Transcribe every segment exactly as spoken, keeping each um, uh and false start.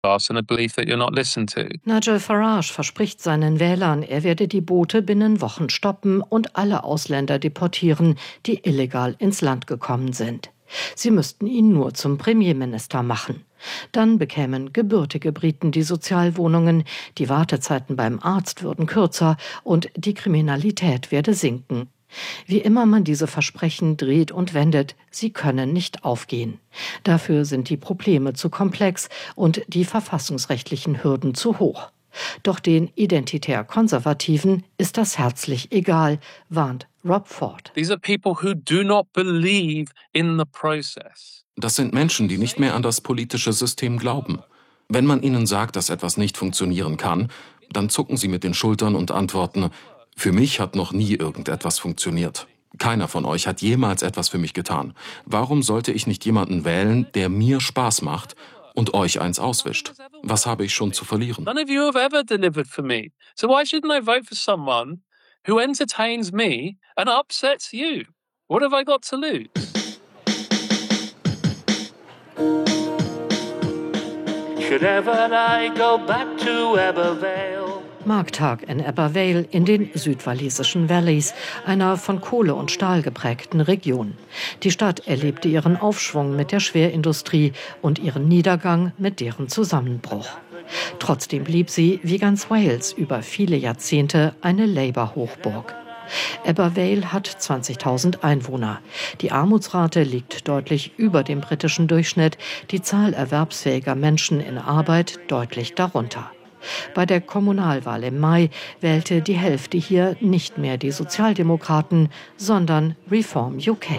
Nigel Farage verspricht seinen Wählern, er werde die Boote binnen Wochen stoppen und alle Ausländer deportieren, die illegal ins Land gekommen sind. Sie müssten ihn nur zum Premierminister machen. Dann bekämen gebürtige Briten die Sozialwohnungen, die Wartezeiten beim Arzt würden kürzer und die Kriminalität werde sinken. Wie immer man diese Versprechen dreht und wendet, sie können nicht aufgehen. Dafür sind die Probleme zu komplex und die verfassungsrechtlichen Hürden zu hoch. Doch den Identitär-Konservativen ist das herzlich egal, warnt Rob Ford. These are people who do not believe in the process. Das sind Menschen, die nicht mehr an das politische System glauben. Wenn man ihnen sagt, dass etwas nicht funktionieren kann, dann zucken sie mit den Schultern und antworten: Für mich hat noch nie irgendetwas funktioniert. Keiner von euch hat jemals etwas für mich getan. Warum sollte ich nicht jemanden wählen, der mir Spaß macht und euch eins auswischt? Was habe ich schon zu verlieren? None of you have ever delivered for me. So why shouldn't I vote for someone who entertains me and upsets you? What have I got to lose? Should ever I go back to Abervale? Markttag in Abervale in den südwalisischen Valleys, einer von Kohle und Stahl geprägten Region. Die Stadt erlebte ihren Aufschwung mit der Schwerindustrie und ihren Niedergang mit deren Zusammenbruch. Trotzdem blieb sie, wie ganz Wales, über viele Jahrzehnte eine Labour-Hochburg. Abervale hat zwanzigtausend Einwohner. Die Armutsrate liegt deutlich über dem britischen Durchschnitt, die Zahl erwerbsfähiger Menschen in Arbeit deutlich darunter. Bei der Kommunalwahl im Mai wählte die Hälfte hier nicht mehr die Sozialdemokraten, sondern Reform U K.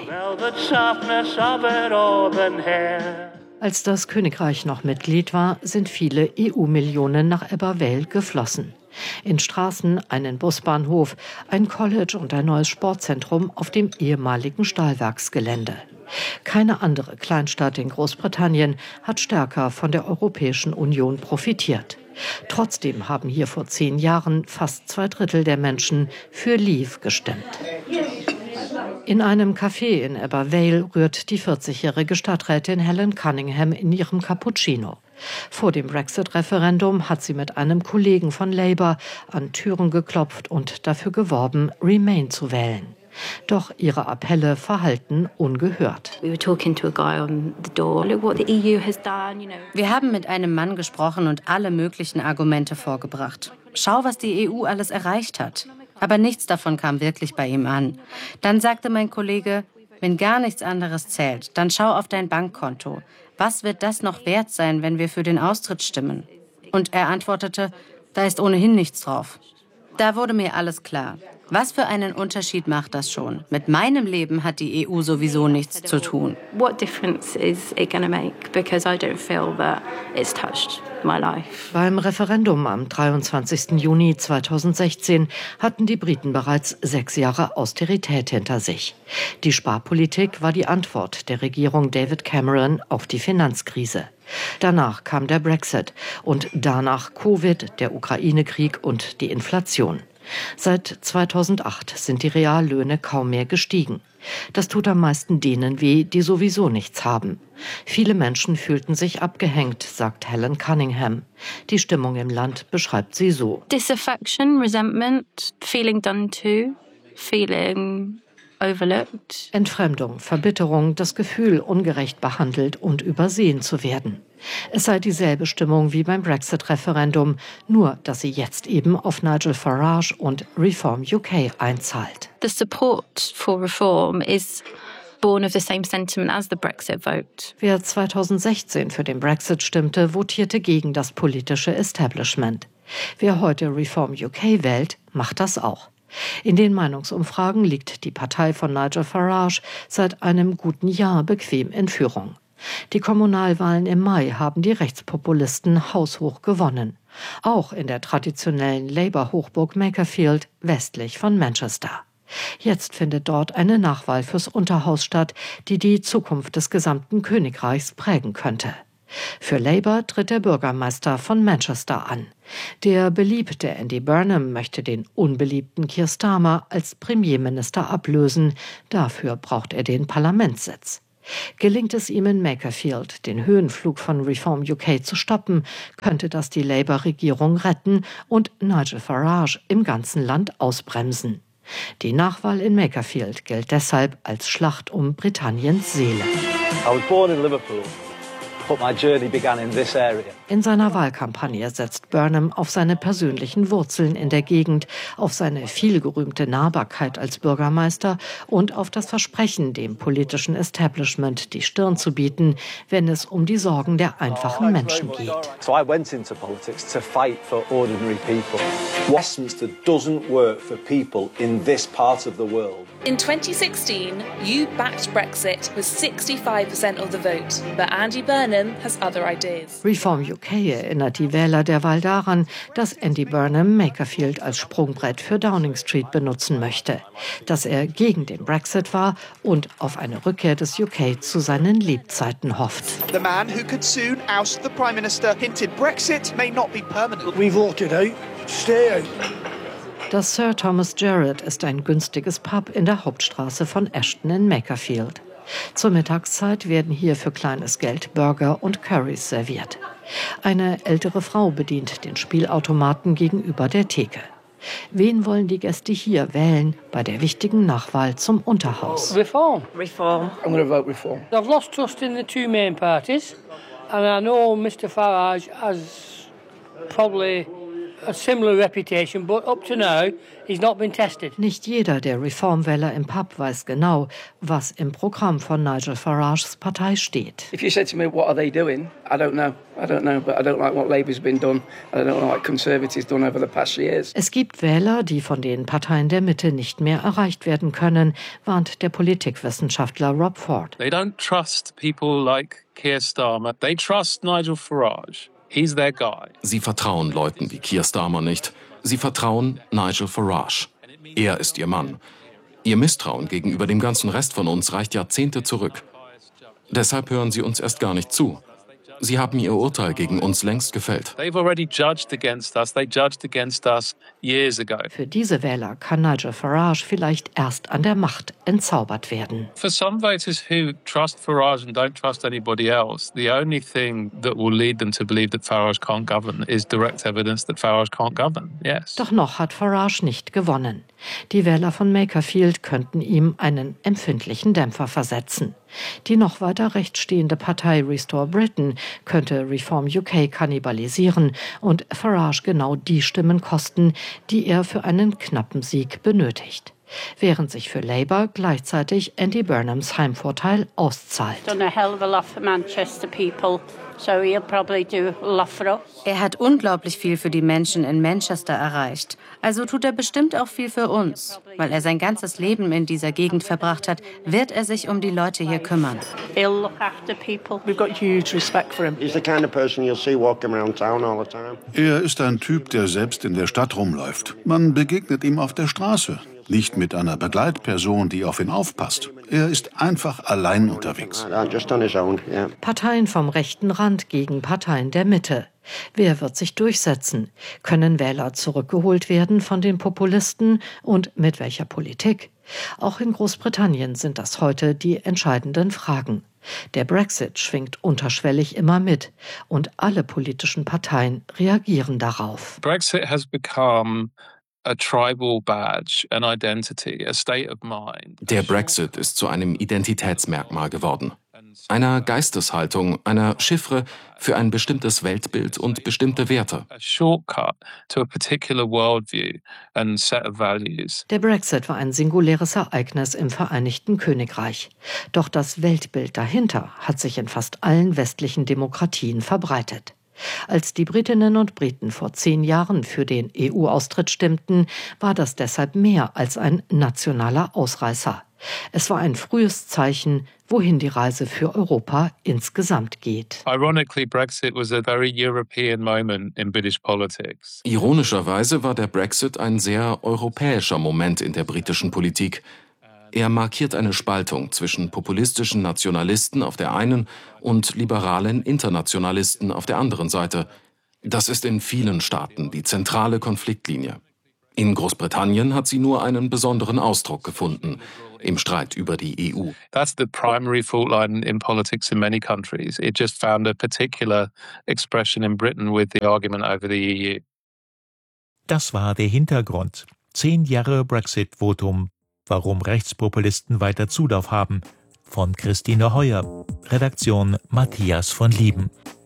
Als das Königreich noch Mitglied war, sind viele E U-Millionen nach Abervale geflossen. In Straßen, einen Busbahnhof, ein College und ein neues Sportzentrum auf dem ehemaligen Stahlwerksgelände. Keine andere Kleinstadt in Großbritannien hat stärker von der Europäischen Union profitiert. Trotzdem haben hier vor zehn Jahren fast zwei Drittel der Menschen für Leave gestimmt. In einem Café in Abervale rührt die vierzigjährige Stadträtin Helen Cunningham in ihrem Cappuccino. Vor dem Brexit-Referendum hat sie mit einem Kollegen von Labour an Türen geklopft und dafür geworben, Remain zu wählen. Doch ihre Appelle verhallten ungehört. Wir haben mit einem Mann gesprochen und alle möglichen Argumente vorgebracht. Schau, was die E U alles erreicht hat. Aber nichts davon kam wirklich bei ihm an. Dann sagte mein Kollege, wenn gar nichts anderes zählt, dann schau auf dein Bankkonto. Was wird das noch wert sein, wenn wir für den Austritt stimmen? Und er antwortete, da ist ohnehin nichts drauf. Da wurde mir alles klar. Was für einen Unterschied macht das schon? Mit meinem Leben hat die E U sowieso nichts zu tun. What difference is it going to make? Because I don't feel that it's touched my life. Beim Referendum am dreiundzwanzigsten Juni zweitausendsechzehn hatten die Briten bereits sechs Jahre Austerität hinter sich. Die Sparpolitik war die Antwort der Regierung David Cameron auf die Finanzkrise. Danach kam der Brexit und danach Covid, der Ukraine-Krieg und die Inflation. Seit zweitausendacht sind die Reallöhne kaum mehr gestiegen. Das tut am meisten denen weh, die sowieso nichts haben. Viele Menschen fühlten sich abgehängt, sagt Helen Cunningham. Die Stimmung im Land beschreibt sie so. Disaffection, resentment, feeling done to, feeling overlooked. Entfremdung, Verbitterung, das Gefühl, ungerecht behandelt und übersehen zu werden. Es sei dieselbe Stimmung wie beim Brexit-Referendum, nur dass sie jetzt eben auf Nigel Farage und Reform U K einzahlt. The support for reform is born of the same sentiment as the Brexit vote. Wer zweitausendsechzehn für den Brexit stimmte, votierte gegen das politische Establishment. Wer heute Reform U K wählt, macht das auch. In den Meinungsumfragen liegt die Partei von Nigel Farage seit einem guten Jahr bequem in Führung. Die Kommunalwahlen im Mai haben die Rechtspopulisten haushoch gewonnen. Auch in der traditionellen Labour-Hochburg Makerfield westlich von Manchester. Jetzt findet dort eine Nachwahl fürs Unterhaus statt, die die Zukunft des gesamten Königreichs prägen könnte. Für Labour tritt der Bürgermeister von Manchester an. Der beliebte Andy Burnham möchte den unbeliebten Keir Starmer als Premierminister ablösen. Dafür braucht er den Parlamentssitz. Gelingt es ihm in Makerfield, den Höhenflug von Reform U K zu stoppen, könnte das die Labour-Regierung retten und Nigel Farage im ganzen Land ausbremsen. Die Nachwahl in Makerfield gilt deshalb als Schlacht um Britanniens Seele. I was born in Liverpool. But my journey began in this area. In seiner Wahlkampagne setzt Burnham auf seine persönlichen Wurzeln in der Gegend, auf seine vielgerühmte Nahbarkeit als Bürgermeister und auf das Versprechen, dem politischen Establishment die Stirn zu bieten, wenn es um die Sorgen der einfachen Menschen geht. So I went into politics to fight for ordinary people. Westminster doesn't work for people in this part of the world. In twenty sixteen, you backed Brexit with sixty-five percent of the vote, but Andy Burnham has other ideas. Reform U K erinnert die Wähler derweil daran, dass Andy Burnham Makerfield als Sprungbrett für Downing Street benutzen möchte, dass er gegen den Brexit war und auf eine Rückkehr des U K zu seinen Lebzeiten hofft. The man who could soon oust the Prime Minister hinted Brexit may not be permanent. We voted out. Stay out. Das Sir Thomas Jarrett ist ein günstiges Pub in der Hauptstraße von Ashton in Makerfield. Zur Mittagszeit werden hier für kleines Geld Burger und Currys serviert. Eine ältere Frau bedient den Spielautomaten gegenüber der Theke. Wen wollen die Gäste hier wählen bei der wichtigen Nachwahl zum Unterhaus? Reform. Reform. I'm going to vote Reform. I've lost trust in the two main parties, and I know Mister Farage has probably a similar reputation, but up to now he's not been tested. Nicht jeder der Reformwähler im Pub weiß genau, was im Programm von Nigel Farages Partei steht. If you said to me, what are they doing? I don't know. I don't know, but I don't like what Labour's been done. I don't know what Conservatives done over the past years. Es gibt Wähler, die von den Parteien der Mitte nicht mehr erreicht werden können, warnt der Politikwissenschaftler Rob Ford. They don't trust people like Keir Starmer. They trust Nigel Farage. He's their guy. Sie vertrauen Leuten wie Keir Starmer nicht. Sie vertrauen Nigel Farage. Er ist ihr Mann. Ihr Misstrauen gegenüber dem ganzen Rest von uns reicht Jahrzehnte zurück. Deshalb hören sie uns erst gar nicht zu. Sie haben ihr Urteil gegen uns längst gefällt. They've already judged against us. They judged against us years ago. Für diese Wähler kann Nigel Farage vielleicht erst an der Macht entzaubert werden. For some voters who trust Farage and don't trust anybody else, the only thing that will lead them to believe that Farage can't govern is direct evidence that Farage can't govern. Yes. Doch noch hat Farage nicht gewonnen. Die Wähler von Makerfield könnten ihm einen empfindlichen Dämpfer versetzen. Die noch weiter rechts stehende Partei Restore Britain könnte Reform U K kannibalisieren und Farage genau die Stimmen kosten, die er für einen knappen Sieg benötigt. Während sich für Labour gleichzeitig Andy Burnhams Heimvorteil auszahlt. Er hat unglaublich viel für die Menschen in Manchester erreicht. Also tut er bestimmt auch viel für uns. Weil er sein ganzes Leben in dieser Gegend verbracht hat, wird er sich um die Leute hier kümmern. Er ist ein Typ, der selbst in der Stadt rumläuft. Man begegnet ihm auf der Straße. Nicht mit einer Begleitperson, die auf ihn aufpasst. Er ist einfach allein unterwegs. Parteien vom rechten Rand gegen Parteien der Mitte. Wer wird sich durchsetzen? Können Wähler zurückgeholt werden von den Populisten? Und mit welcher Politik? Auch in Großbritannien sind das heute die entscheidenden Fragen. Der Brexit schwingt unterschwellig immer mit. Und alle politischen Parteien reagieren darauf. Brexit has become a tribal badge, an identity, a state of mind. Der Brexit ist zu einem Identitätsmerkmal geworden. Einer Geisteshaltung, einer Chiffre für ein bestimmtes Weltbild und bestimmte Werte. A shortcut to a particular worldview and set of values. Der Brexit war ein singuläres Ereignis im Vereinigten Königreich. Doch das Weltbild dahinter hat sich in fast allen westlichen Demokratien verbreitet. Als die Britinnen und Briten vor zehn Jahren für den E U-Austritt stimmten, war das deshalb mehr als ein nationaler Ausreißer. Es war ein frühes Zeichen, wohin die Reise für Europa insgesamt geht. Ironically, Brexit was a very European moment in British politics. Ironischerweise war der Brexit ein sehr europäischer Moment in der britischen Politik. Er markiert eine Spaltung zwischen populistischen Nationalisten auf der einen und liberalen Internationalisten auf der anderen Seite. Das ist in vielen Staaten die zentrale Konfliktlinie. In Großbritannien hat sie nur einen besonderen Ausdruck gefunden. im Streit über die E U. That's the primary fault line in politics in many countries. It just found a particular expression in Britain with the argument over the E U. Das war der Hintergrund. Zehn Jahre Brexit-Votum. Warum Rechtspopulisten weiter Zulauf haben. Von Christine Heuer. Redaktion Matthias von Lieben.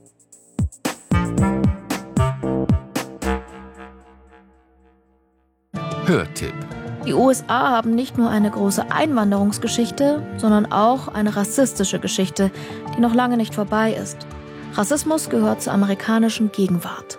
Hörtipp. Die U S A haben nicht nur eine große Einwanderungsgeschichte, sondern auch eine rassistische Geschichte, die noch lange nicht vorbei ist. Rassismus gehört zur amerikanischen Gegenwart.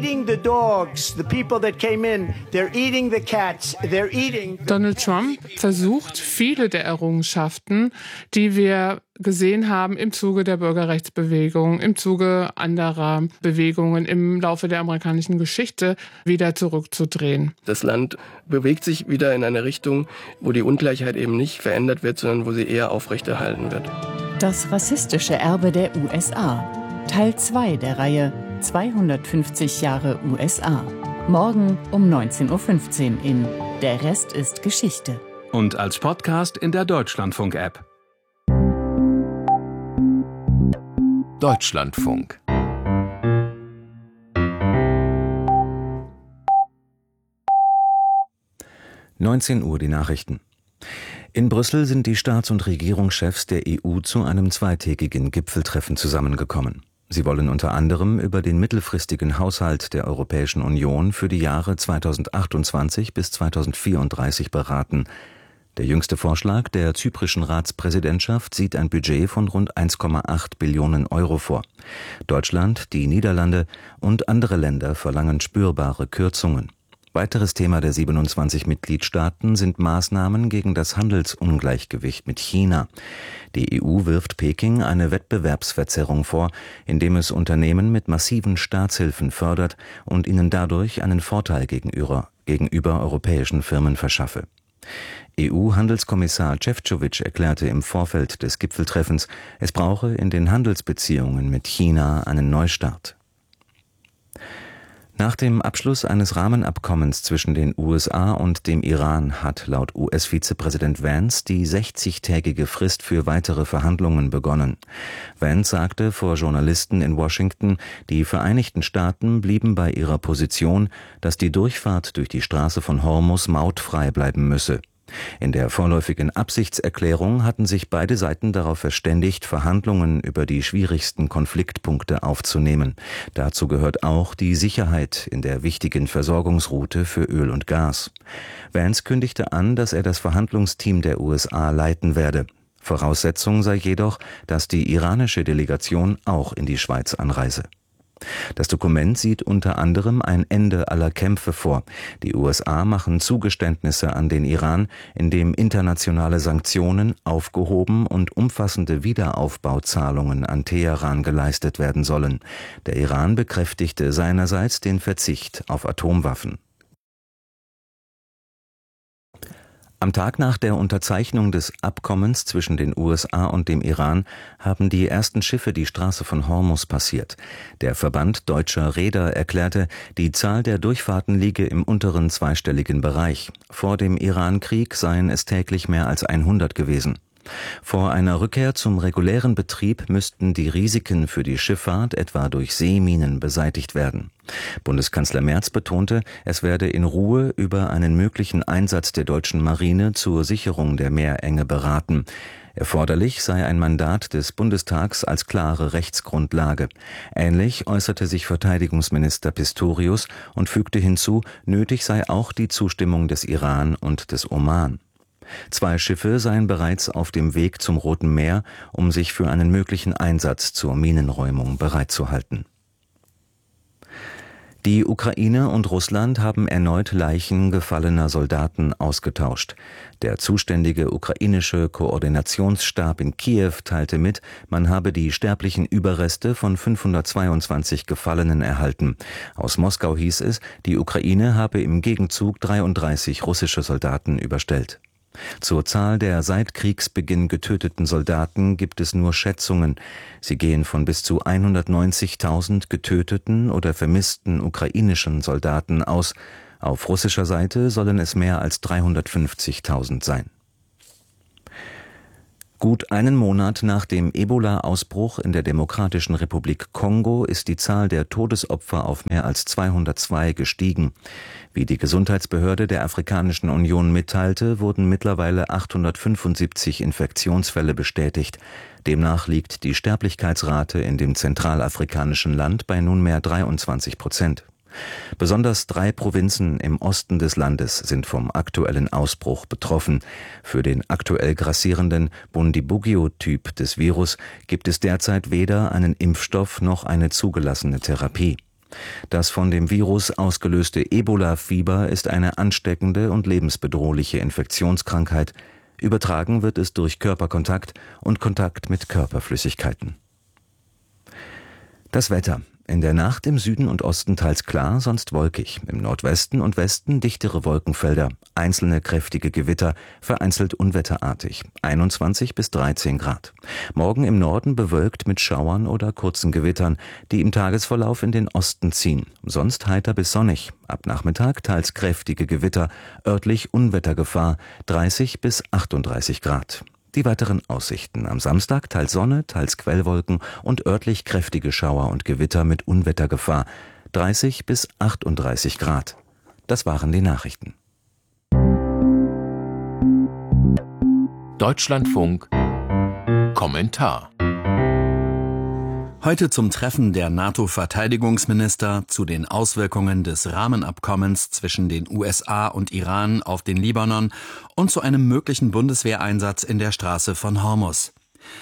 Donald Trump versucht, viele der Errungenschaften, die wir gesehen haben im Zuge der Bürgerrechtsbewegung, im Zuge anderer Bewegungen im Laufe der amerikanischen Geschichte, wieder zurückzudrehen. Das Land bewegt sich wieder in eine Richtung, wo die Ungleichheit eben nicht verändert wird, sondern wo sie eher aufrechterhalten wird. Das rassistische Erbe der U S A. Teil zwei der Reihe zweihundertfünfzig Jahre U S A. Morgen um neunzehn Uhr fünfzehn in Der Rest ist Geschichte. Und als Podcast in der Deutschlandfunk-App. Deutschlandfunk. neunzehn Uhr die Nachrichten. In Brüssel sind die Staats- und Regierungschefs der E U zu einem zweitägigen Gipfeltreffen zusammengekommen. Sie wollen unter anderem über den mittelfristigen Haushalt der Europäischen Union für die Jahre zweitausendachtundzwanzig bis zweitausendvierunddreißig beraten. Der jüngste Vorschlag der zyprischen Ratspräsidentschaft sieht ein Budget von rund eins Komma acht Billionen Euro vor. Deutschland, die Niederlande und andere Länder verlangen spürbare Kürzungen. Weiteres Thema der siebenundzwanzig Mitgliedstaaten sind Maßnahmen gegen das Handelsungleichgewicht mit China. Die E U wirft Peking eine Wettbewerbsverzerrung vor, indem es Unternehmen mit massiven Staatshilfen fördert und ihnen dadurch einen Vorteil gegenüber, gegenüber europäischen Firmen verschaffe. E U-Handelskommissar Šefčovič erklärte im Vorfeld des Gipfeltreffens, es brauche in den Handelsbeziehungen mit China einen Neustart. Nach dem Abschluss eines Rahmenabkommens zwischen den U S A und dem Iran hat laut U S-Vizepräsident Vance die sechzigtägige Frist für weitere Verhandlungen begonnen. Vance sagte vor Journalisten in Washington, die Vereinigten Staaten blieben bei ihrer Position, dass die Durchfahrt durch die Straße von Hormuz mautfrei bleiben müsse. In der vorläufigen Absichtserklärung hatten sich beide Seiten darauf verständigt, Verhandlungen über die schwierigsten Konfliktpunkte aufzunehmen. Dazu gehört auch die Sicherheit in der wichtigen Versorgungsroute für Öl und Gas. Vance kündigte an, dass er das Verhandlungsteam der U S A leiten werde. Voraussetzung sei jedoch, dass die iranische Delegation auch in die Schweiz anreise. Das Dokument sieht unter anderem ein Ende aller Kämpfe vor. Die U S A machen Zugeständnisse an den Iran, indem internationale Sanktionen aufgehoben und umfassende Wiederaufbauzahlungen an Teheran geleistet werden sollen. Der Iran bekräftigte seinerseits den Verzicht auf Atomwaffen. Am Tag nach der Unterzeichnung des Abkommens zwischen den U S A und dem Iran haben die ersten Schiffe die Straße von Hormuz passiert. Der Verband deutscher Reeder erklärte, die Zahl der Durchfahrten liege im unteren zweistelligen Bereich. Vor dem Iran-Krieg seien es täglich mehr als hundert gewesen. Vor einer Rückkehr zum regulären Betrieb müssten die Risiken für die Schifffahrt etwa durch Seeminen beseitigt werden. Bundeskanzler Merz betonte, es werde in Ruhe über einen möglichen Einsatz der deutschen Marine zur Sicherung der Meerenge beraten. Erforderlich sei ein Mandat des Bundestags als klare Rechtsgrundlage. Ähnlich äußerte sich Verteidigungsminister Pistorius und fügte hinzu, nötig sei auch die Zustimmung des Iran und des Oman. Zwei Schiffe seien bereits auf dem Weg zum Roten Meer, um sich für einen möglichen Einsatz zur Minenräumung bereitzuhalten. Die Ukraine und Russland haben erneut Leichen gefallener Soldaten ausgetauscht. Der zuständige ukrainische Koordinationsstab in Kiew teilte mit, man habe die sterblichen Überreste von fünfhundertzweiundzwanzig Gefallenen erhalten. Aus Moskau hieß es, die Ukraine habe im Gegenzug dreiunddreißig russische Soldaten überstellt. Zur Zahl der seit Kriegsbeginn getöteten Soldaten gibt es nur Schätzungen. Sie gehen von bis zu hundertneunzigtausend getöteten oder vermissten ukrainischen Soldaten aus. Auf russischer Seite sollen es mehr als dreihundertfünfzigtausend sein. Gut einen Monat nach dem Ebola-Ausbruch in der Demokratischen Republik Kongo ist die Zahl der Todesopfer auf mehr als zweihundertzwei gestiegen. Wie die Gesundheitsbehörde der Afrikanischen Union mitteilte, wurden mittlerweile achthundertfünfundsiebzig Infektionsfälle bestätigt. Demnach liegt die Sterblichkeitsrate in dem zentralafrikanischen Land bei nunmehr dreiundzwanzig Prozent. Besonders drei Provinzen im Osten des Landes sind vom aktuellen Ausbruch betroffen. Für den aktuell grassierenden Bundibugyo-Typ des Virus gibt es derzeit weder einen Impfstoff noch eine zugelassene Therapie. Das von dem Virus ausgelöste Ebola-Fieber ist eine ansteckende und lebensbedrohliche Infektionskrankheit. Übertragen wird es durch Körperkontakt und Kontakt mit Körperflüssigkeiten. Das Wetter. In der Nacht im Süden und Osten teils klar, sonst wolkig. Im Nordwesten und Westen dichtere Wolkenfelder, einzelne kräftige Gewitter, vereinzelt unwetterartig. einundzwanzig bis dreizehn Grad. Morgen im Norden bewölkt mit Schauern oder kurzen Gewittern, die im Tagesverlauf in den Osten ziehen. Sonst heiter bis sonnig. Ab Nachmittag teils kräftige Gewitter, örtlich Unwettergefahr, dreißig bis achtunddreißig Grad. Die weiteren Aussichten: am Samstag teils Sonne, teils Quellwolken und örtlich kräftige Schauer und Gewitter mit Unwettergefahr, dreißig bis achtunddreißig Grad. Das waren die Nachrichten. Deutschlandfunk Kommentar. Heute zum Treffen der NATO-Verteidigungsminister zu den Auswirkungen des Rahmenabkommens zwischen den U S A und Iran auf den Libanon und zu einem möglichen Bundeswehreinsatz in der Straße von Hormuz.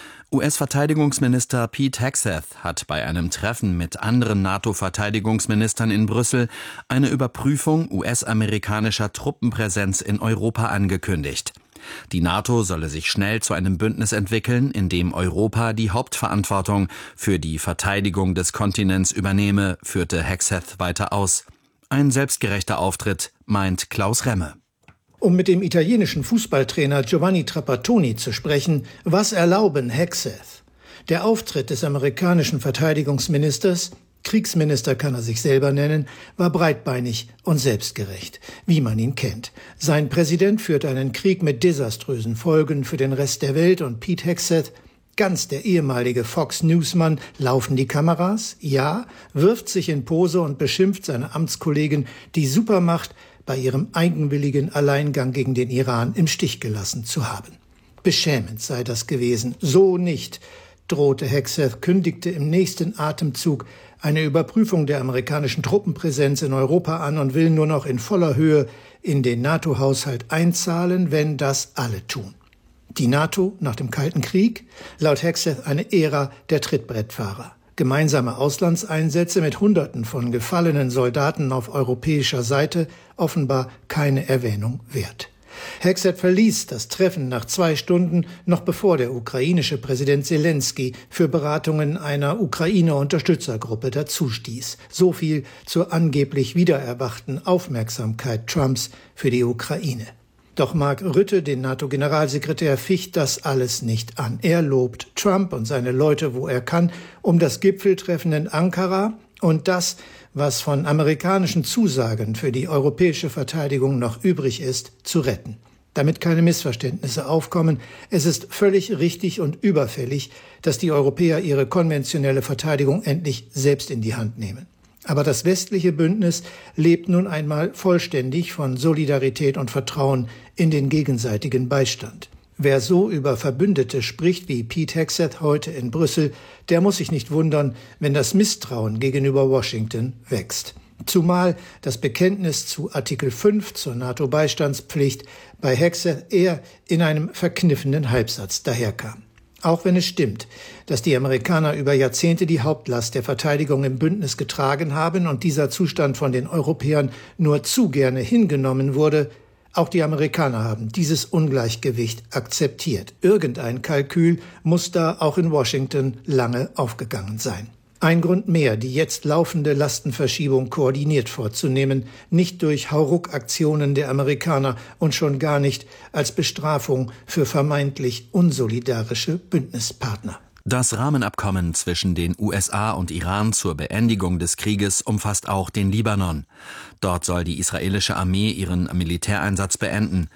U S-Verteidigungsminister Pete Hegseth hat bei einem Treffen mit anderen NATO-Verteidigungsministern in Brüssel eine Überprüfung U S-amerikanischer Truppenpräsenz in Europa angekündigt. Die NATO solle sich schnell zu einem Bündnis entwickeln, in dem Europa die Hauptverantwortung für die Verteidigung des Kontinents übernehme, führte Hegseth weiter aus. Ein selbstgerechter Auftritt, meint Klaus Remme. Um mit dem italienischen Fußballtrainer Giovanni Trapattoni zu sprechen, was erlauben Hegseth? Der Auftritt des amerikanischen Verteidigungsministers, Kriegsminister kann er sich selber nennen, war breitbeinig und selbstgerecht, wie man ihn kennt. Sein Präsident führt einen Krieg mit desaströsen Folgen für den Rest der Welt und Pete Hegseth, ganz der ehemalige Fox-News-Mann, laufen die Kameras? Ja, wirft sich in Pose und beschimpft seine Amtskollegen, die Supermacht bei ihrem eigenwilligen Alleingang gegen den Iran im Stich gelassen zu haben. Beschämend sei das gewesen. So nicht, drohte Hegseth, kündigte im nächsten Atemzug eine Überprüfung der amerikanischen Truppenpräsenz in Europa an und will nur noch in voller Höhe in den NATO-Haushalt einzahlen, wenn das alle tun. Die NATO nach dem Kalten Krieg? Laut Hegseth eine Ära der Trittbrettfahrer. Gemeinsame Auslandseinsätze mit Hunderten von gefallenen Soldaten auf europäischer Seite offenbar keine Erwähnung wert. Hegseth verließ das Treffen nach zwei Stunden, noch bevor der ukrainische Präsident Zelensky für Beratungen einer Ukraine-Unterstützergruppe dazustieß. So viel zur angeblich wiedererwachten Aufmerksamkeit Trumps für die Ukraine. Doch Mark Rutte, den NATO-Generalsekretär, ficht das alles nicht an. Er lobt Trump und seine Leute, wo er kann, um das Gipfeltreffen in Ankara und das, was von amerikanischen Zusagen für die europäische Verteidigung noch übrig ist, zu retten. Damit keine Missverständnisse aufkommen, es ist völlig richtig und überfällig, dass die Europäer ihre konventionelle Verteidigung endlich selbst in die Hand nehmen. Aber das westliche Bündnis lebt nun einmal vollständig von Solidarität und Vertrauen in den gegenseitigen Beistand. Wer so über Verbündete spricht wie Pete Hegseth heute in Brüssel, der muss sich nicht wundern, wenn das Misstrauen gegenüber Washington wächst. Zumal das Bekenntnis zu Artikel fünf zur NATO-Beistandspflicht bei Hegseth eher in einem verkniffenen Halbsatz daherkam. Auch wenn es stimmt, dass die Amerikaner über Jahrzehnte die Hauptlast der Verteidigung im Bündnis getragen haben und dieser Zustand von den Europäern nur zu gerne hingenommen wurde, auch die Amerikaner haben dieses Ungleichgewicht akzeptiert. Irgendein Kalkül muss da auch in Washington lange aufgegangen sein. Ein Grund mehr, die jetzt laufende Lastenverschiebung koordiniert vorzunehmen, nicht durch Hauruck-Aktionen der Amerikaner und schon gar nicht als Bestrafung für vermeintlich unsolidarische Bündnispartner. Das Rahmenabkommen zwischen den U S A und Iran zur Beendigung des Krieges umfasst auch den Libanon. Dort soll die israelische Armee ihren Militäreinsatz beenden.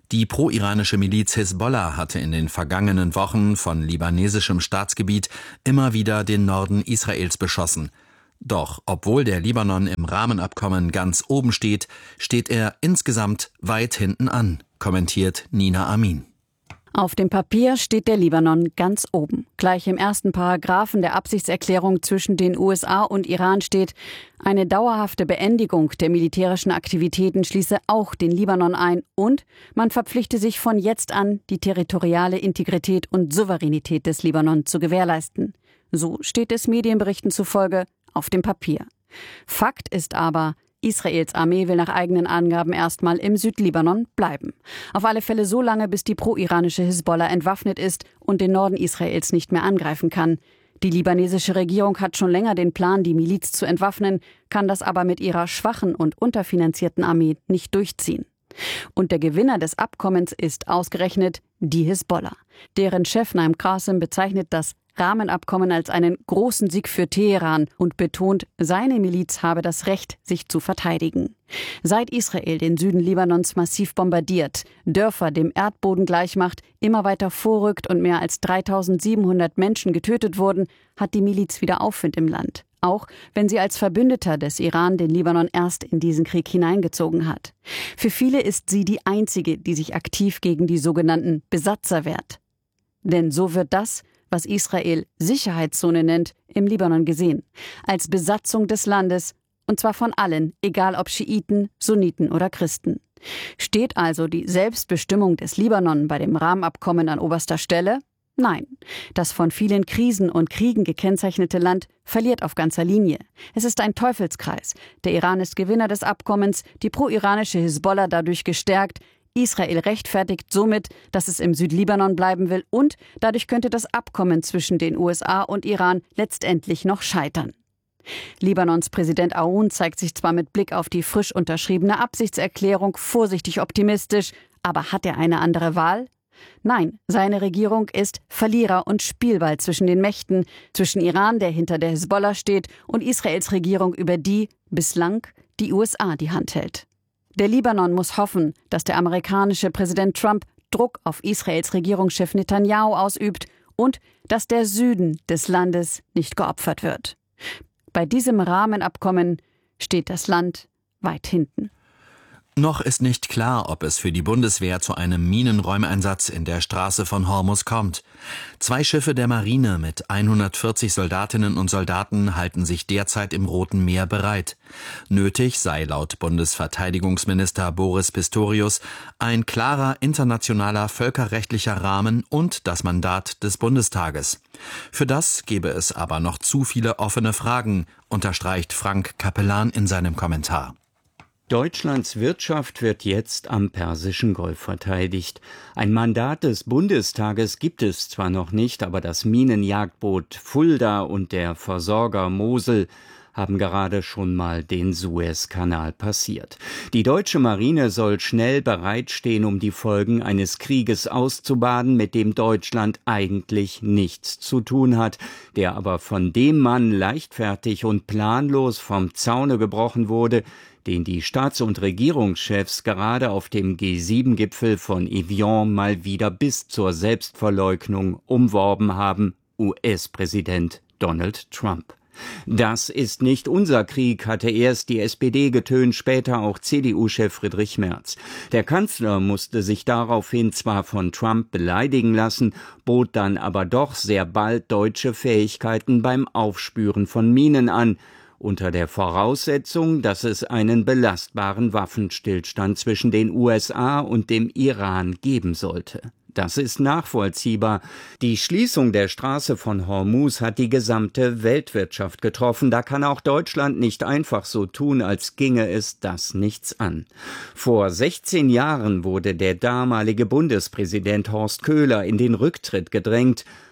Die pro-iranische Miliz Hisbollah hatte in den vergangenen Wochen von libanesischem Staatsgebiet immer wieder den Norden Israels beschossen. Doch obwohl der Libanon im Rahmenabkommen ganz oben steht, steht er insgesamt weit hinten an, kommentiert Nina Amin. Auf dem Papier steht der Libanon ganz oben. Gleich im ersten Paragraphen der Absichtserklärung zwischen den U S A und Iran steht, eine dauerhafte Beendigung der militärischen Aktivitäten schließe auch den Libanon ein und man verpflichte sich von jetzt an, die territoriale Integrität und Souveränität des Libanon zu gewährleisten. So steht es Medienberichten zufolge auf dem Papier. Fakt ist aber, Israels Armee will nach eigenen Angaben erstmal im Südlibanon bleiben. Auf alle Fälle so lange, bis die pro-iranische Hisbollah entwaffnet ist und den Norden Israels nicht mehr angreifen kann. Die libanesische Regierung hat schon länger den Plan, die Miliz zu entwaffnen, kann das aber mit ihrer schwachen und unterfinanzierten Armee nicht durchziehen. Und der Gewinner des Abkommens ist ausgerechnet die Hisbollah. Deren Chef Naim Qassem bezeichnet das Rahmenabkommen als einen großen Sieg für Teheran und betont, seine Miliz habe das Recht, sich zu verteidigen. Seit Israel den Süden Libanons massiv bombardiert, Dörfer dem Erdboden gleichmacht, immer weiter vorrückt und mehr als dreitausendsiebenhundert Menschen getötet wurden, hat die Miliz wieder Aufwind im Land. Auch wenn sie als Verbündeter des Iran den Libanon erst in diesen Krieg hineingezogen hat. Für viele ist sie die einzige, die sich aktiv gegen die sogenannten Besatzer wehrt. Denn so wird das, was Israel Sicherheitszone nennt, im Libanon gesehen. Als Besatzung des Landes, und zwar von allen, egal ob Schiiten, Sunniten oder Christen. Steht also die Selbstbestimmung des Libanon bei dem Rahmenabkommen an oberster Stelle? Nein. Das von vielen Krisen und Kriegen gekennzeichnete Land verliert auf ganzer Linie. Es ist ein Teufelskreis. Der Iran ist Gewinner des Abkommens, die pro-iranische Hisbollah dadurch gestärkt, Israel rechtfertigt somit, dass es im Südlibanon bleiben will und dadurch könnte das Abkommen zwischen den U S A und Iran letztendlich noch scheitern. Libanons Präsident Aoun zeigt sich zwar mit Blick auf die frisch unterschriebene Absichtserklärung vorsichtig optimistisch, aber hat er eine andere Wahl? Nein, seine Regierung ist Verlierer und Spielball zwischen den Mächten, zwischen Iran, der hinter der Hisbollah steht, und Israels Regierung, über die bislang die U S A die Hand hält. Der Libanon muss hoffen, dass der amerikanische Präsident Trump Druck auf Israels Regierungschef Netanyahu ausübt und dass der Süden des Landes nicht geopfert wird. Bei diesem Rahmenabkommen steht das Land weit hinten. Noch ist nicht klar, ob es für die Bundeswehr zu einem Minenräumeinsatz in der Straße von Hormuz kommt. Zwei Schiffe der Marine mit hundertvierzig Soldatinnen und Soldaten halten sich derzeit im Roten Meer bereit. Nötig sei laut Bundesverteidigungsminister Boris Pistorius ein klarer internationaler völkerrechtlicher Rahmen und das Mandat des Bundestages. Für das gebe es aber noch zu viele offene Fragen, unterstreicht Frank Capellan in seinem Kommentar. Deutschlands Wirtschaft wird jetzt am Persischen Golf verteidigt. Ein Mandat des Bundestages gibt es zwar noch nicht, aber das Minenjagdboot Fulda und der Versorger Mosel haben gerade schon mal den Suezkanal passiert. Die deutsche Marine soll schnell bereitstehen, um die Folgen eines Krieges auszubaden, mit dem Deutschland eigentlich nichts zu tun hat, der aber von dem Mann leichtfertig und planlos vom Zaune gebrochen wurde, den die Staats- und Regierungschefs gerade auf dem G sieben Gipfel von Evian mal wieder bis zur Selbstverleugnung umworben haben, U S-Präsident Donald Trump. Das ist nicht unser Krieg, hatte erst die S P D getönt, später auch C D U-Chef Friedrich Merz. Der Kanzler musste sich daraufhin zwar von Trump beleidigen lassen, bot dann aber doch sehr bald deutsche Fähigkeiten beim Aufspüren von Minen an, unter der Voraussetzung, dass es einen belastbaren Waffenstillstand zwischen den U S A und dem Iran geben sollte. Das ist nachvollziehbar. Die Schließung der Straße von Hormuz hat die gesamte Weltwirtschaft getroffen. Da kann auch Deutschland nicht einfach so tun, als ginge es das nichts an. Vor sechzehn Jahren wurde der damalige Bundespräsident Horst Köhler in den Rücktritt gedrängt.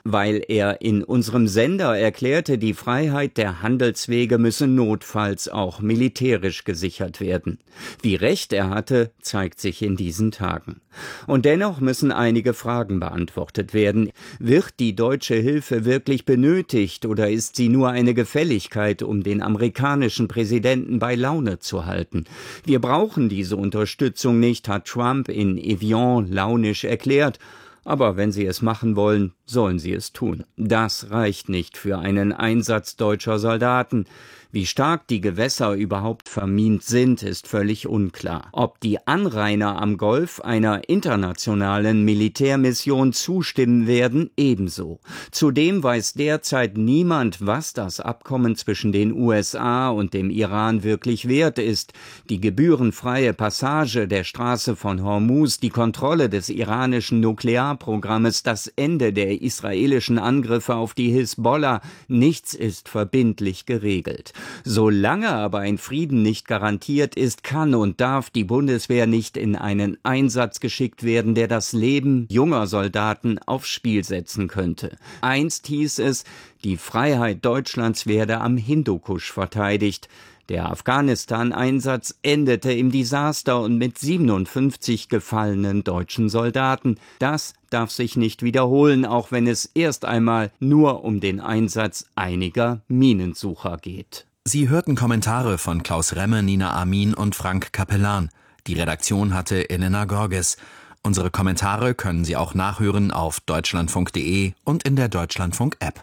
weil er in unserem Sender erklärte, die Freiheit der Handelswege müsse notfalls auch militärisch gesichert werden. Wie recht er hatte, zeigt sich in diesen Tagen. Und dennoch müssen einige Fragen beantwortet werden. Wird die deutsche Hilfe wirklich benötigt oder ist sie nur eine Gefälligkeit, um den amerikanischen Präsidenten bei Laune zu halten? Wir brauchen diese Unterstützung nicht, hat Trump in Evian launisch erklärt. Aber wenn sie es machen wollen, sollen sie es tun. Das reicht nicht für einen Einsatz deutscher Soldaten. Wie stark die Gewässer überhaupt vermint sind, ist völlig unklar. Ob die Anrainer am Golf einer internationalen Militärmission zustimmen werden, ebenso. Zudem weiß derzeit niemand, was das Abkommen zwischen den U S A und dem Iran wirklich wert ist. Die gebührenfreie Passage der Straße von Hormuz, die Kontrolle des iranischen Nuklearprogrammes, das Ende der israelischen Angriffe auf die Hisbollah, nichts ist verbindlich geregelt. Solange aber ein Frieden nicht garantiert ist, kann und darf die Bundeswehr nicht in einen Einsatz geschickt werden, der das Leben junger Soldaten aufs Spiel setzen könnte. Einst hieß es, die Freiheit Deutschlands werde am Hindukusch verteidigt. Der Afghanistan-Einsatz endete im Desaster und mit siebenundfünfzig gefallenen deutschen Soldaten. Das darf sich nicht wiederholen, auch wenn es erst einmal nur um den Einsatz einiger Minensucher geht. Sie hörten Kommentare von Klaus Remme, Nina Amin und Frank Capellan. Die Redaktion hatte Elena Gorges. Unsere Kommentare können Sie auch nachhören auf deutschlandfunk punkt de und in der Deutschlandfunk-App.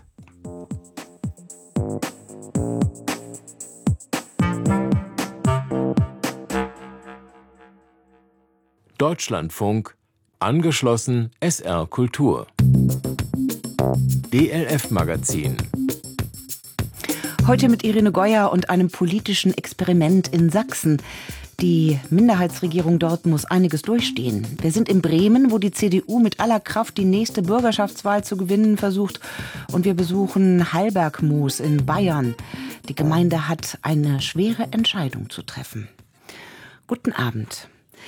Deutschlandfunk, angeschlossen S R Kultur. D L F-Magazin. Heute mit Irene Goyer und einem politischen Experiment in Sachsen. Die Minderheitsregierung dort muss einiges durchstehen. Wir sind in Bremen, wo die C D U mit aller Kraft die nächste Bürgerschaftswahl zu gewinnen versucht. Und wir besuchen Heilbergmoos in Bayern. Die Gemeinde hat eine schwere Entscheidung zu treffen. Guten Abend.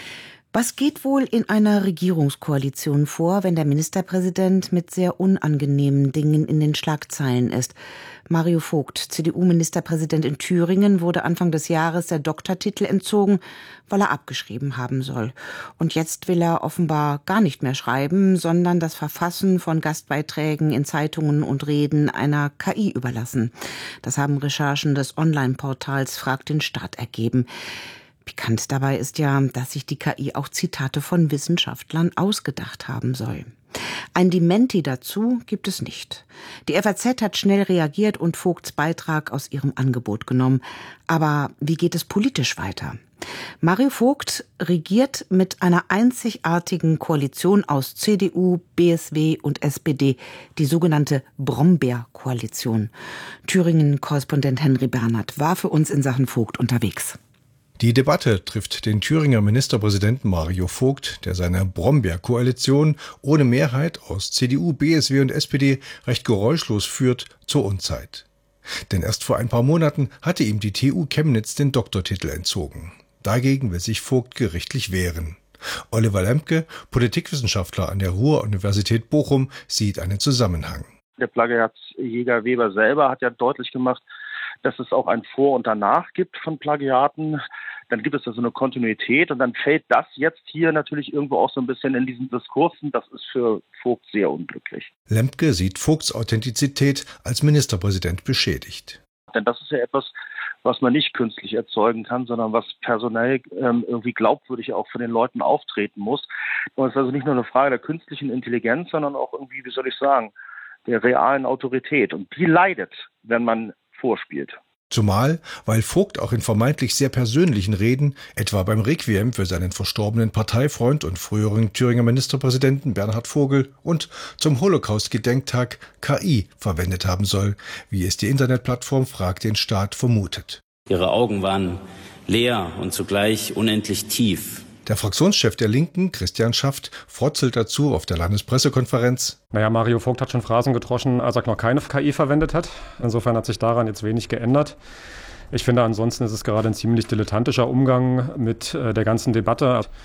Was geht wohl in einer Regierungskoalition vor, wenn der Ministerpräsident mit sehr unangenehmen Dingen in den Schlagzeilen ist? Mario Vogt, C D U-Ministerpräsident in Thüringen, wurde Anfang des Jahres der Doktortitel entzogen, weil er abgeschrieben haben soll. Und jetzt will er offenbar gar nicht mehr schreiben, sondern das Verfassen von Gastbeiträgen in Zeitungen und Reden einer K I überlassen. Das haben Recherchen des Online-Portals Frag den Staat ergeben. Pikant dabei ist ja, dass sich die K I auch Zitate von Wissenschaftlern ausgedacht haben soll. Ein Dementi dazu gibt es nicht. Die F A Z hat schnell reagiert und Vogts Beitrag aus ihrem Angebot genommen. Aber wie geht es politisch weiter? Mario Vogt regiert mit einer einzigartigen Koalition aus C D U, B S W und S P D, die sogenannte Brombeer-Koalition. Thüringen-Korrespondent Henry Bernhard war für uns in Sachen Vogt unterwegs. Die Debatte trifft den Thüringer Ministerpräsidenten Mario Vogt, der seine Brombeer-Koalition ohne Mehrheit aus C D U, B S W und S P D recht geräuschlos führt, zur Unzeit. Denn erst vor ein paar Monaten hatte ihm die T U Chemnitz den Doktortitel entzogen. Dagegen will sich Vogt gerichtlich wehren. Oliver Lemke, Politikwissenschaftler an der Ruhr-Universität Bochum, sieht einen Zusammenhang. Der Plagiatsjäger Weber selber hat ja deutlich gemacht, dass es auch ein Vor und Danach gibt von Plagiaten. Dann gibt es da so eine Kontinuität und dann fällt das jetzt hier natürlich irgendwo auch so ein bisschen in diesen Diskursen. Das ist für Vogt sehr unglücklich. Lemke sieht Vogts Authentizität als Ministerpräsident beschädigt. Denn das ist ja etwas, was man nicht künstlich erzeugen kann, sondern was personell ähm, irgendwie glaubwürdig auch für den Leuten auftreten muss. Und es ist also nicht nur eine Frage der künstlichen Intelligenz, sondern auch irgendwie, wie soll ich sagen, der realen Autorität. Und die leidet, wenn man vorspielt. Zumal, weil Vogt auch in vermeintlich sehr persönlichen Reden, etwa beim Requiem für seinen verstorbenen Parteifreund und früheren Thüringer Ministerpräsidenten Bernhard Vogel und zum Holocaust-Gedenktag K I verwendet haben soll, wie es die Internetplattform Frag den Staat vermutet. Ihre Augen waren leer und zugleich unendlich tief. Der Fraktionschef der Linken, Christian Schaft, frotzelt dazu auf der Landespressekonferenz. Naja, Mario Vogt hat schon Phrasen getroschen, als er noch keine K I verwendet hat. Insofern hat sich daran jetzt wenig geändert. Ich finde, ansonsten ist es gerade ein ziemlich dilettantischer Umgang mit der ganzen Debatte.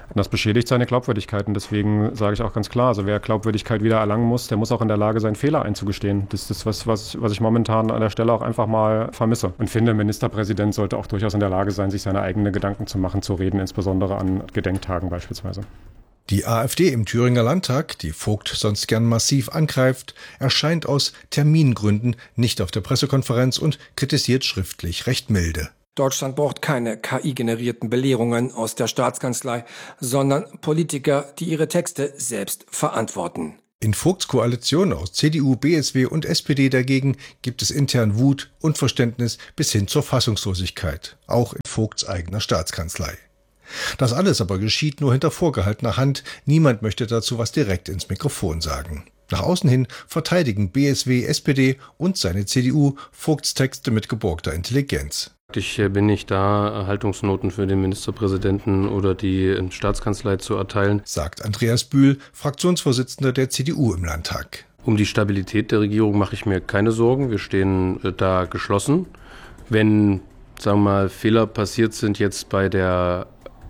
Das beschädigt seine Glaubwürdigkeit und deswegen sage ich auch ganz klar, also wer Glaubwürdigkeit wieder erlangen muss, der muss auch in der Lage sein, Fehler einzugestehen. Das ist was, was, was ich momentan an der Stelle auch einfach mal vermisse. Und finde, ein Ministerpräsident sollte auch durchaus in der Lage sein, sich seine eigenen Gedanken zu machen, zu reden, insbesondere an Gedenktagen beispielsweise. Die AfD im Thüringer Landtag, die Vogt sonst gern massiv angreift, erscheint aus Termingründen nicht auf der Pressekonferenz und kritisiert schriftlich recht milde. Deutschland braucht keine K I-generierten Belehrungen aus der Staatskanzlei, sondern Politiker, die ihre Texte selbst verantworten. In Vogts Koalition aus C D U, B S W und S P D dagegen gibt es intern Wut, Unverständnis bis hin zur Fassungslosigkeit, auch in Vogts eigener Staatskanzlei. Das alles aber geschieht nur hinter vorgehaltener Hand, niemand möchte dazu was direkt ins Mikrofon sagen. Nach außen hin verteidigen B S W, S P D und seine C D U Vogts Texte mit geborgter Intelligenz. Ich bin nicht da, Haltungsnoten für den Ministerpräsidenten oder die Staatskanzlei zu erteilen, sagt Andreas Bühl, Fraktionsvorsitzender der C D U im Landtag. Um die Stabilität der Regierung mache ich mir keine Sorgen. Wir stehen da geschlossen. Wenn, sagen wir mal, Fehler passiert sind jetzt bei der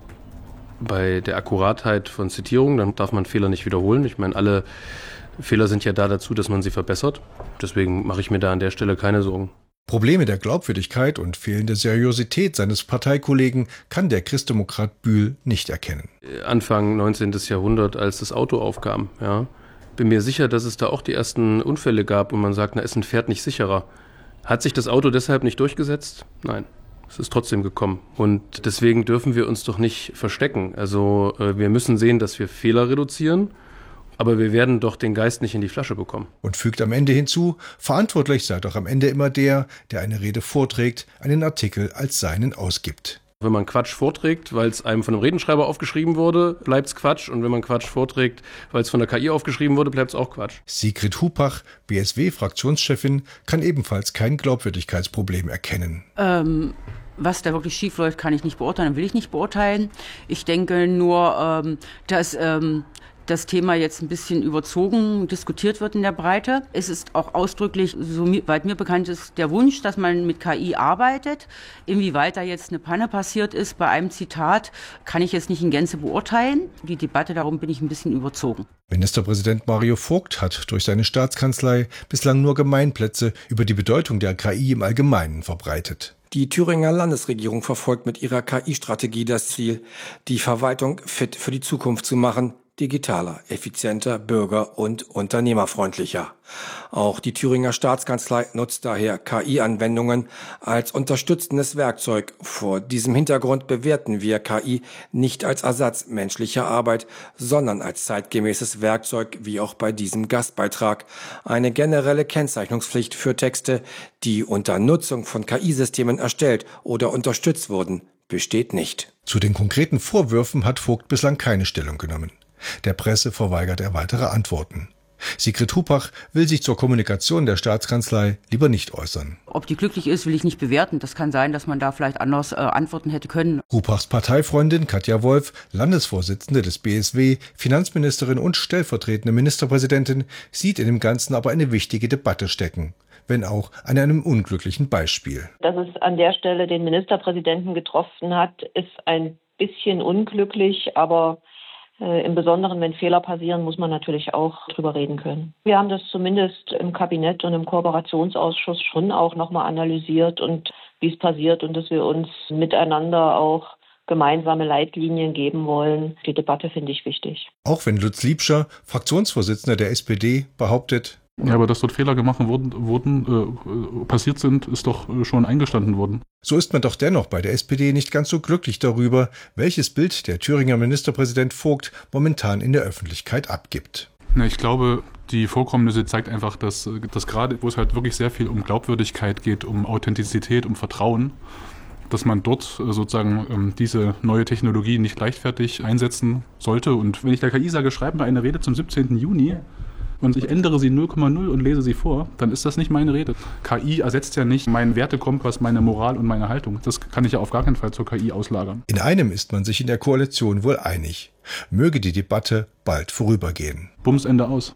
bei der Akkuratheit von Zitierungen, dann darf man Fehler nicht wiederholen. Ich meine, alle Fehler sind ja da dazu, dass man sie verbessert. Deswegen mache ich mir da an der Stelle keine Sorgen. Probleme der Glaubwürdigkeit und fehlende Seriosität seines Parteikollegen kann der Christdemokrat Bühl nicht erkennen. Anfang neunzehnten. Jahrhundert, als das Auto aufkam, ja, bin mir sicher, dass es da auch die ersten Unfälle gab und man sagt, na, ist ein Pferd nicht sicherer. Hat sich das Auto deshalb nicht durchgesetzt? Nein. Es ist trotzdem gekommen. Und deswegen dürfen wir uns doch nicht verstecken. Also wir müssen sehen, dass wir Fehler reduzieren, aber wir werden doch den Geist nicht in die Flasche bekommen. Und fügt am Ende hinzu, verantwortlich sei doch am Ende immer der, der eine Rede vorträgt, einen Artikel als seinen ausgibt. Wenn man Quatsch vorträgt, weil es einem von einem Redenschreiber aufgeschrieben wurde, bleibt es Quatsch. Und wenn man Quatsch vorträgt, weil es von der K I aufgeschrieben wurde, bleibt es auch Quatsch. Sigrid Hupach, B S W-Fraktionschefin, kann ebenfalls kein Glaubwürdigkeitsproblem erkennen. Ähm, was da wirklich schief läuft, kann ich nicht beurteilen, will ich nicht beurteilen. Ich denke nur, ähm, dass ähm, das Thema jetzt ein bisschen überzogen diskutiert wird in der Breite. Es ist auch ausdrücklich, soweit mir bekannt ist, der Wunsch, dass man mit K I arbeitet. Inwieweit da jetzt eine Panne passiert ist bei einem Zitat, kann ich jetzt nicht in Gänze beurteilen. Die Debatte darum bin ich ein bisschen überzogen. Ministerpräsident Mario Vogt hat durch seine Staatskanzlei bislang nur Gemeinplätze über die Bedeutung der K I im Allgemeinen verbreitet. Die Thüringer Landesregierung verfolgt mit ihrer K I-Strategie das Ziel, die Verwaltung fit für die Zukunft zu machen, digitaler, effizienter, bürger- und unternehmerfreundlicher. Auch die Thüringer Staatskanzlei nutzt daher K I-Anwendungen als unterstützendes Werkzeug. Vor diesem Hintergrund bewerten wir K I nicht als Ersatz menschlicher Arbeit, sondern als zeitgemäßes Werkzeug, wie auch bei diesem Gastbeitrag. Eine generelle Kennzeichnungspflicht für Texte, die unter Nutzung von K I-Systemen erstellt oder unterstützt wurden, besteht nicht. Zu den konkreten Vorwürfen hat Vogt bislang keine Stellung genommen. Der Presse verweigert er weitere Antworten. Sigrid Hupach will sich zur Kommunikation der Staatskanzlei lieber nicht äußern. Ob die glücklich ist, will ich nicht bewerten. Das kann sein, dass man da vielleicht anders äh, antworten hätte können. Hupachs Parteifreundin Katja Wolf, Landesvorsitzende des B S W, Finanzministerin und stellvertretende Ministerpräsidentin, sieht in dem Ganzen aber eine wichtige Debatte stecken. Wenn auch an einem unglücklichen Beispiel. Dass es an der Stelle den Ministerpräsidenten getroffen hat, ist ein bisschen unglücklich, aber äh, im Besonderen, wenn Fehler passieren, muss man natürlich auch drüber reden können. Wir haben das zumindest im Kabinett und im Kooperationsausschuss schon auch nochmal analysiert und wie es passiert und dass wir uns miteinander auch gemeinsame Leitlinien geben wollen. Die Debatte finde ich wichtig. Auch wenn Lutz Liebscher, Fraktionsvorsitzender der S P D, behauptet, ja, aber dass dort Fehler gemacht wurden, wurden äh, passiert sind, ist doch äh, schon eingestanden worden. So ist man doch dennoch bei der S P D nicht ganz so glücklich darüber, welches Bild der Thüringer Ministerpräsident Vogt momentan in der Öffentlichkeit abgibt. Na, ich glaube, die Vorkommnisse zeigt einfach, dass, dass gerade, wo es halt wirklich sehr viel um Glaubwürdigkeit geht, um Authentizität, um Vertrauen, dass man dort sozusagen ähm, diese neue Technologie nicht leichtfertig einsetzen sollte. Und wenn ich der K I sage, schreib mir eine Rede zum siebzehnten Juni, und ich ändere sie null Komma null und lese sie vor, dann ist das nicht meine Rede. K I ersetzt ja nicht meinen Wertekompass, meine Moral und meine Haltung. Das kann ich ja auf gar keinen Fall zur K I auslagern. In einem ist man sich in der Koalition wohl einig. Möge die Debatte bald vorübergehen. Bums, Ende aus.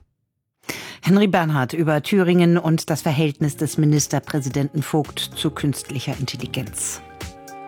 Henry Bernhard über Thüringen und das Verhältnis des Ministerpräsidenten Vogt zu künstlicher Intelligenz.